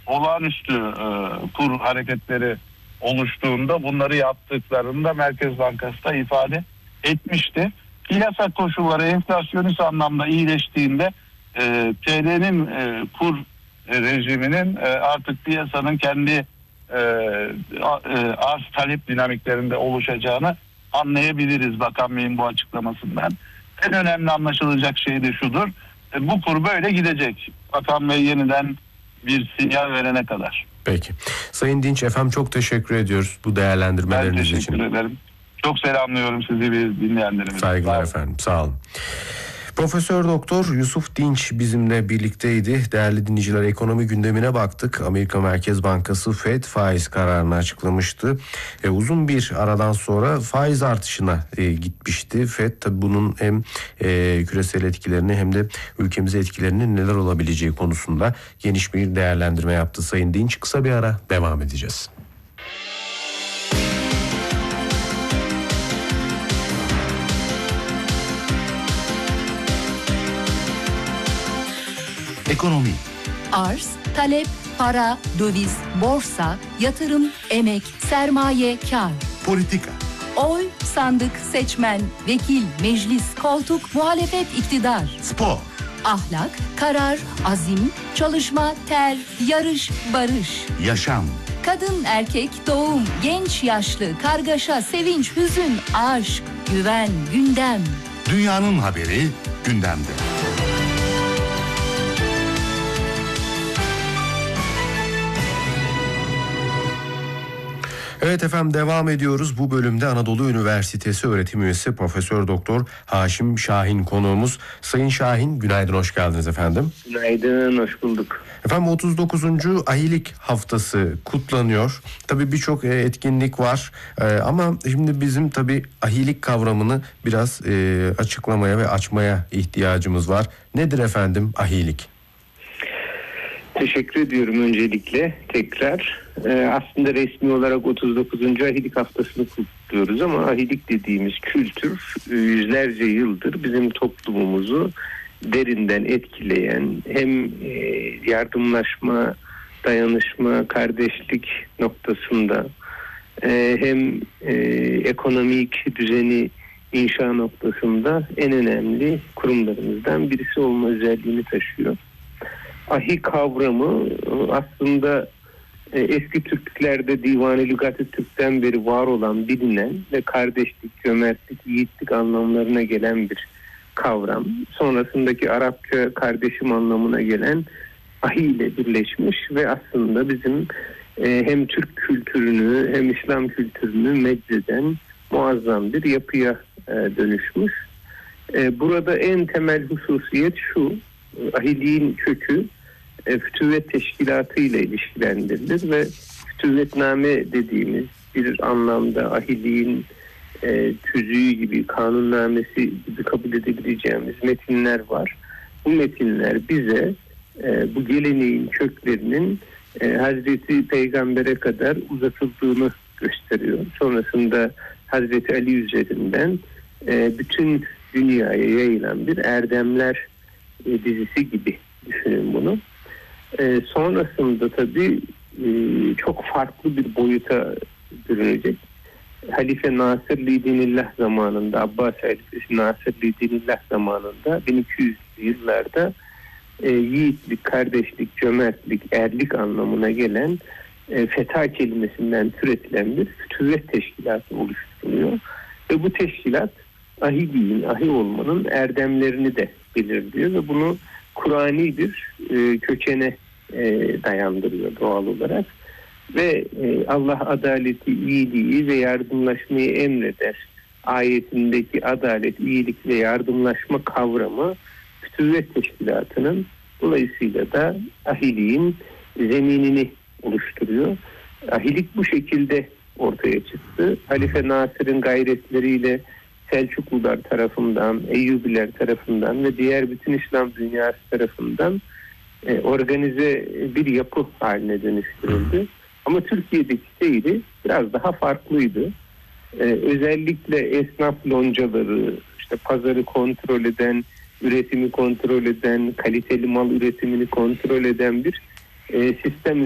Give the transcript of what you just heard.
olağanüstü kur hareketleri oluştuğunda bunları yaptıklarında Merkez Bankası da ifade etmişti. Piyasa koşulları enflasyonist anlamda iyileştiğinde TL'nin kur rejiminin artık piyasanın kendi arz talep dinamiklerinde oluşacağını anlayabiliriz Bakan Bey'in bu açıklamasından. En önemli anlaşılacak şey de şudur. Bu kur böyle gidecek. Bakan Bey yeniden bir sinyal verene kadar. Peki. Sayın Dinç efendim, çok teşekkür ediyoruz bu değerlendirmeleriniz için. Ben teşekkür ederim. Çok selamlıyorum sizi bir dinleyenlerimize. Saygılar efendim. Sağ olun. Profesör Doktor Yusuf Dinç bizimle birlikteydi. Değerli dinleyiciler, ekonomi gündemine baktık. Amerika Merkez Bankası FED faiz kararını açıklamıştı. Uzun bir aradan sonra faiz artışına gitmişti. FED tabi bunun hem küresel etkilerini hem de ülkemize etkilerinin neler olabileceği konusunda geniş bir değerlendirme yaptı Sayın Dinç. Kısa bir ara, devam edeceğiz. Ekonomi. Arz, talep, para, döviz, borsa, yatırım, emek, sermaye, kar. Politika. Oy, sandık, seçmen, vekil, meclis, koltuk, muhalefet, iktidar. Spor. Ahlak, karar, azim, çalışma, ter, yarış, barış. Yaşam. Kadın, erkek, doğum, genç, yaşlı, kargaşa, sevinç, hüzün, aşk, güven, gündem. Dünyanın haberi gündemde. Evet efendim, devam ediyoruz. Bu bölümde Anadolu Üniversitesi öğretim üyesi Profesör Doktor Haşim Şahin konuğumuz. Sayın Şahin, günaydın, hoş geldiniz efendim. Günaydın, hoş bulduk. Efendim 39. Ahilik Haftası kutlanıyor. Tabii birçok etkinlik var ama şimdi bizim tabii ahilik kavramını biraz açıklamaya ve açmaya ihtiyacımız var. Nedir efendim ahilik? Teşekkür ediyorum öncelikle tekrar. Aslında resmi olarak 39. Ahilik Haftası'nı kutluyoruz ama ahilik dediğimiz kültür yüzlerce yıldır bizim toplumumuzu derinden etkileyen, hem yardımlaşma, dayanışma, kardeşlik noktasında hem ekonomik düzeni inşa noktasında en önemli kurumlarımızdan birisi olma özelliğini taşıyor. Ahi kavramı aslında eski Türklerde Divan-ı Lügat-ı Türk'ten beri var olan, bilinen ve kardeşlik, cömertlik, yiğitlik anlamlarına gelen bir kavram. Sonrasındaki Arapça kardeşim anlamına gelen ahi ile birleşmiş ve aslında bizim hem Türk kültürünü hem İslam kültürünü meczeden muazzam bir yapıya dönüşmüş. Burada en temel hususiyet şu: ahiliğin kökü fütüvvet teşkilatı ile ilişkilendirilir ve fütüvvetname dediğimiz bir anlamda ahiliğin tüzüğü gibi, kanunnamesi gibi kabul edebileceğimiz metinler var. Bu metinler bize bu geleneğin köklerinin Hazreti Peygamber'e kadar uzatıldığını gösteriyor. Sonrasında Hazreti Ali üzerinden bütün dünyaya yayılan bir erdemler dizisi gibi düşünün bunu. Sonrasında tabii çok farklı bir boyuta bürünecek. Halife Nasır-ı Dinillah zamanında, Abbas Halifesi Nasır-ı Dinillah zamanında 1200'lü yıllarda yiğitlik, kardeşlik, cömertlik, erlik anlamına gelen feta kelimesinden türetilen bir fütüvvet teşkilatı oluşturuluyor. Ve bu teşkilat ahiliğin, ahi olmanın erdemlerini de belirliyor ve bunu Kur'ani bir kökene dayandırıyor doğal olarak. Ve Allah adaleti, iyiliği ve yardımlaşmayı emreder. Ayetindeki adalet, iyilik ve yardımlaşma kavramı fütüvvet teşkilatının, dolayısıyla da ahiliğin zeminini oluşturuyor. Ahilik bu şekilde ortaya çıktı. Halife Nasır'ın gayretleriyle Selçuklular tarafından, Eyyubiler tarafından ve diğer bütün İslam dünyası tarafından organize bir yapı haline dönüştürüldü. Ama Türkiye'deki seyri biraz daha farklıydı. Özellikle esnaf loncaları, işte pazarı kontrol eden, üretimi kontrol eden, kaliteli mal üretimini kontrol eden bir sistem